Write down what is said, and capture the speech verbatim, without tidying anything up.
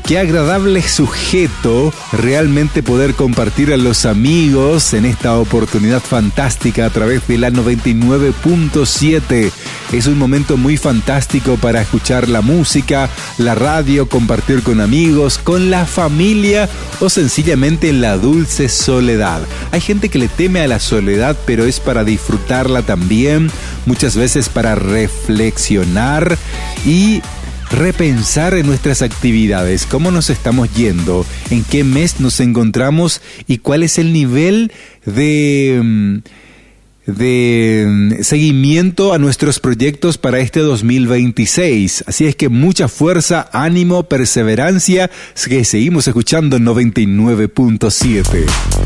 Qué agradable sujeto realmente poder compartir a los amigos en esta oportunidad fantástica a través de la noventa y nueve punto siete. Es un momento muy fantástico para escuchar la música, la radio, compartir con amigos, con la familia o sencillamente en la dulce soledad. Hay gente que le teme a la soledad, pero es para disfrutarla también, muchas veces para reflexionar y repensar en nuestras actividades, cómo nos estamos yendo, en qué mes nos encontramos y cuál es el nivel de, de seguimiento a nuestros proyectos para este dos mil veintiséis. Así es que mucha fuerza, ánimo, perseverancia, que seguimos escuchando noventa y nueve punto siete.